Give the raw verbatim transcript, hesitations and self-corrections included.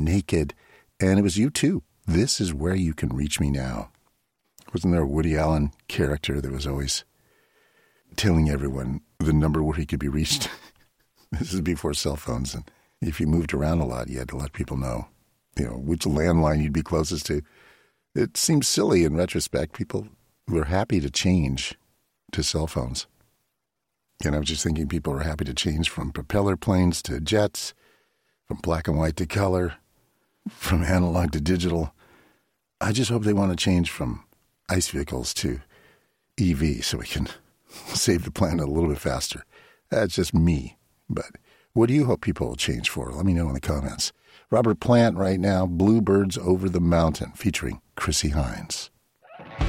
naked. And it was U two. This is where you can reach me now. Wasn't there a Woody Allen character that was always telling everyone the number where he could be reached? This is before cell phones. And if you moved around a lot, you had to let people know, you know, which landline you'd be closest to. It seems silly in retrospect. People were happy to change to cell phones. And I was just thinking people are happy to change from propeller planes to jets, from black and white to color, from analog to digital. I just hope they want to change from ICE vehicles to E V so we can save the planet a little bit faster. That's just me. But what do you hope people will change for? Let me know in the comments. Robert Plant right now, Bluebirds Over the Mountain, featuring Chrissie Hynde.